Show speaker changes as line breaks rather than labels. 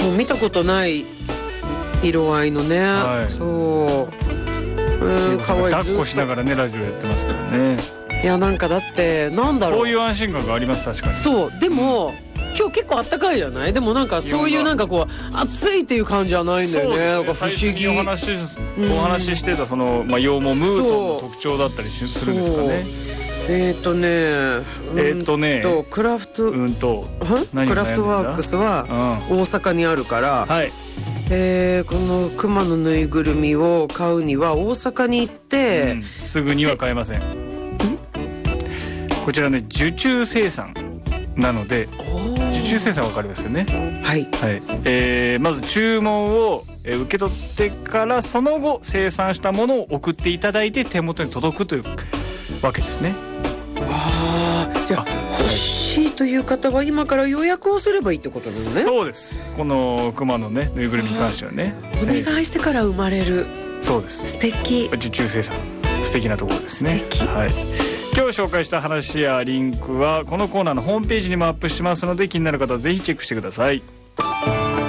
もう見たことない色合いのね、
はい、
そう、かわいい。
抱っこしながらねラジオやってますからね。
いやなんかだってなんだろう、
そういう安心感があります。確かに。そう
でも、今日結構あったかいじゃない。でもなんかそういうなんかこう暑いっていう感じじゃないんだよね。なんか不思議。最初にお話ししてたその、羊毛ムートンの特徴だったりするんですかね。クラフトワークスは大阪にあるから、はい、このクマのぬいぐるみを買うには大阪に行って、
すぐには買えません。こちらね受注生産なので、受注生産わかりますよね。
はい、
はい。まず注文を受け取ってからその後生産したものを送っていただいて手元に届くというわけですね。
じゃあ欲しいという方は今から予約をすればいいってことなのね。
そうです。このクマのねぬいぐるみに関してはね、
お願いしてから生まれる。
そうです。
素敵。
受注生産素敵なところですね。はい。今日紹介した話やリンクはこのコーナーのホームページにもアップしてますので、気になる方はぜひチェックしてください。